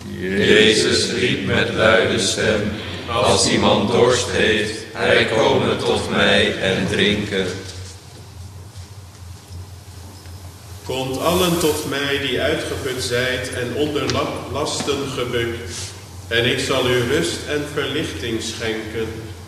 Jezus riep met luide stem, als iemand dorst heeft, hij kome tot mij en drinken. Komt allen tot mij die uitgeput zijt en onder lasten gebukt, en ik zal u rust en verlichting schenken.